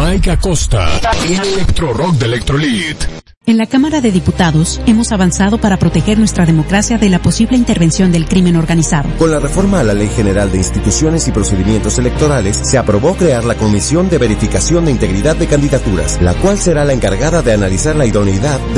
Mike Acosta, en Electro Rock de Electrolit. En la Cámara de Diputados hemos avanzado para proteger nuestra democracia de la posible intervención del crimen organizado. Con la reforma a la Ley General de Instituciones y Procedimientos Electorales, se aprobó crear la Comisión de Verificación de Integridad de Candidaturas, la cual será la encargada de analizar la idoneidad de